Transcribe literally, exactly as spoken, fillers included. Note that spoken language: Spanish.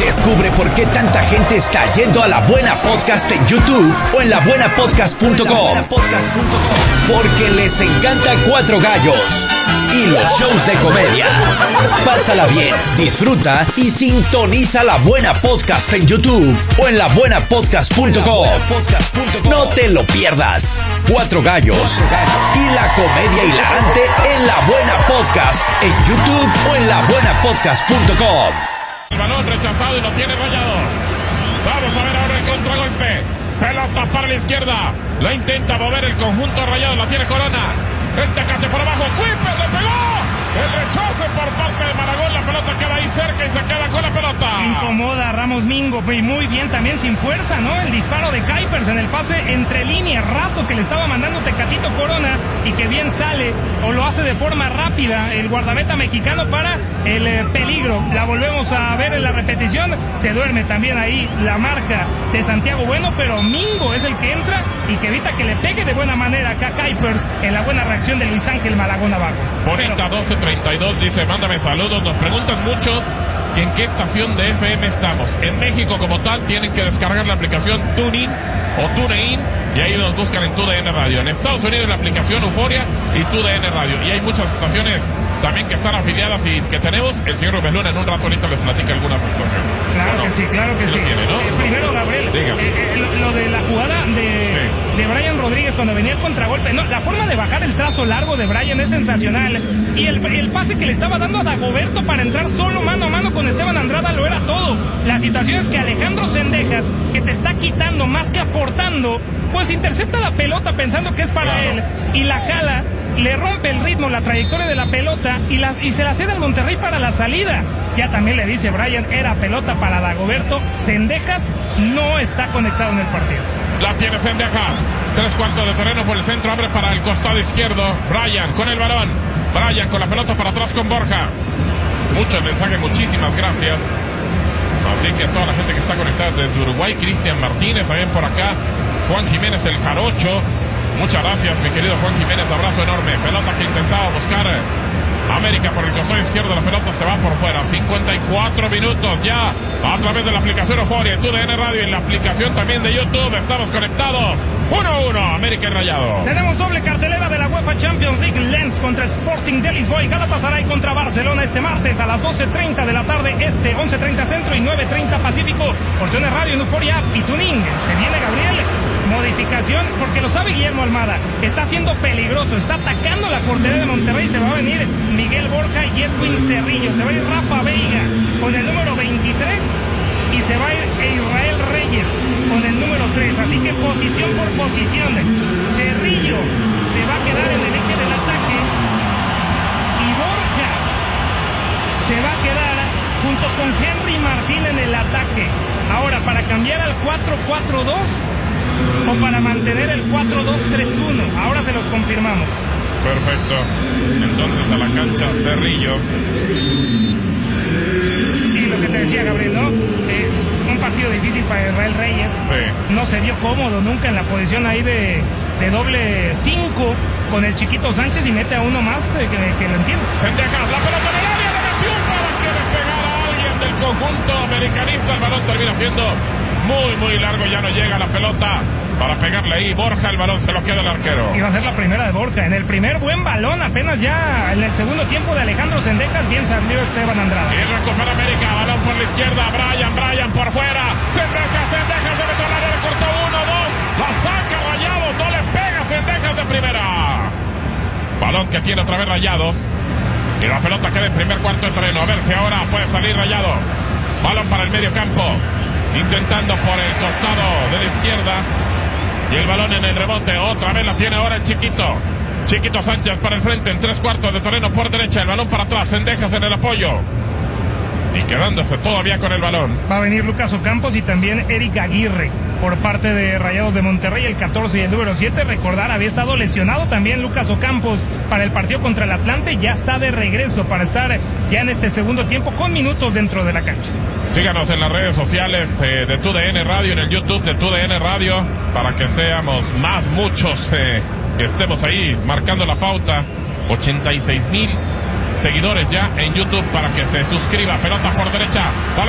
Descubre por qué tanta gente está yendo a La Buena Podcast en YouTube o en la buena podcast punto com. Porque les encanta Cuatro Gallos y los shows de comedia. Pásala bien, disfruta y sintoniza La Buena Podcast en YouTube o en la buena podcast punto com. No te lo pierdas. Cuatro Gallos y la comedia hilarante en La Buena Podcast en YouTube o en la buena podcast punto com. El balón rechazado y lo tiene Rayado. Vamos a ver ahora el contragolpe. Pelota para la izquierda. La intenta mover el conjunto Rayado. La tiene Corona. El tecate por abajo. Kuiper le pegó. El rechazo por parte de Maragón. La pelota queda ahí cerca y se queda con la pelota. Incomoda a Ramos Mingo. Y muy bien también sin fuerza, ¿no? El disparo de Kuipers en el pase entre líneas. Raso que le estaba mandando Tecatito Corona. Y que bien sale o lo hace de forma rápida el guardameta mexicano para el eh, peligro. La volvemos a ver en la repetición. Se duerme también ahí la marca de Santiago Bueno. Pero Mingo es el que entra y que evita que le pegue de buena manera acá Kuipers en la buena reacción de Luis Ángel Malagón abajo. Bonita doce treinta y dos dice, mándame saludos. Nos preguntan mucho en qué estación de F M estamos. En México como tal tienen que descargar la aplicación TuneIn o TuneIn y ahí nos buscan en TUDN Radio. En Estados Unidos la aplicación Euforia y TUDN Radio. Y hay muchas estaciones también que están afiliadas y que tenemos. El señor Rubén Luna en un rato ahorita les platica algunas estaciones. Claro ¿no? que sí, claro que lo sí. Tiene, ¿no? Eh, primero, Gabriel, eh, eh, lo, lo de la jugada de, sí. de Brian Rodríguez cuando venía el contragolpe. No, la forma de bajar el trazo largo de Brian es sensacional. Y el, el pase que le estaba dando a Dagoberto para entrar solo mano a mano con Esteban Andrada lo era todo. La situación es que Alejandro Cendejas, que te está quitando más que aportando, pues intercepta la pelota pensando que es para claro. él y la jala. Le rompe el ritmo, la trayectoria de la pelota y, la, y se la cede al Monterrey para la salida. Ya también le dice Brian, era pelota para Dagoberto. Cendejas no está conectado en el partido. La tiene Cendejas. Tres cuartos de terreno por el centro, abre para el costado izquierdo. Brian con el balón. Brian con la pelota para atrás con Borja. Muchos mensajes, muchísimas gracias. Así que a toda la gente que está conectada desde Uruguay, Cristian Martínez, también por acá, Juan Jiménez el Jarocho. Muchas gracias, mi querido Juan Jiménez, abrazo enorme. Pelota que intentaba buscar América por el costado izquierdo, la pelota se va por fuera. cincuenta y cuatro minutos ya a través de la aplicación Euforia, TUDN Radio y la aplicación también de YouTube. Estamos conectados. uno a uno, América y Rayado. Tenemos doble cartelera de la UEFA Champions League. Lens contra Sporting de Lisboa y Galatasaray contra Barcelona este martes a las doce treinta de la tarde este, once treinta centro y nueve treinta pacífico. Por TUDN Radio en Euforia App y Tuning. Se viene Gabriel. Modificación, porque lo sabe Guillermo Almada. Está siendo peligroso, está atacando la portería de Monterrey. Se va a venir Miguel Borja y Edwin Cerrillo. Se va a ir Rafa Veiga con el número veintitrés y se va a ir Israel Reyes con el número tres. Así que posición por posición. Cerrillo se va a quedar en el eje del ataque y Borja se va a quedar junto con Henry Martín en el ataque. Ahora, para cambiar al cuatro cuatro dos o para mantener el cuatro dos tres uno. Ahora se los confirmamos. Perfecto. Entonces a la cancha Cerrillo. Y lo que te decía Gabriel, ¿no? Eh, un partido difícil para Israel Reyes. Sí. No se vio cómodo nunca en la posición ahí de, de doble cinco con el Chiquito Sánchez y mete a uno más eh, que, que lo entiende. Cendejas, la pelota en el área, le metió para que le pegara a alguien del conjunto americanista. El balón termina siendo muy, muy largo, ya no llega la pelota para pegarle ahí. Borja, el balón se lo queda el arquero. Iba a ser la primera de Borja. En el primer buen balón, apenas ya en el segundo tiempo de Alejandro Cendejas, bien salió Esteban Andrade. Y recupera América, balón por la izquierda, Brian, Brian por fuera. Cendejas, Cendejas se metió al área, le cortó uno, dos, la saca Rayados, no le pega Cendejas de primera. Balón que tiene otra vez Rayados. Y la pelota queda en primer cuarto de terreno. A ver si ahora puede salir Rayados. Balón para el medio campo. Intentando por el costado de la izquierda. Y el balón en el rebote. Otra vez la tiene ahora el Chiquito. Chiquito Sánchez para el frente en tres cuartos de terreno por derecha. El balón para atrás. Cendejas en el apoyo. Y quedándose todavía con el balón. Va a venir Lucas Ocampos y también Eric Aguirre por parte de Rayados de Monterrey, el catorce y el número siete. Recordar, había estado lesionado también Lucas Ocampos para el partido contra el Atlante. Ya está de regreso para estar ya en este segundo tiempo con minutos dentro de la cancha. Síganos en las redes sociales eh, de TUDN Radio, en el YouTube de TUDN Radio, para que seamos más, muchos, eh, que estemos ahí marcando la pauta. ochenta y seis mil seguidores ya en YouTube para que se suscriba. Pelota por derecha.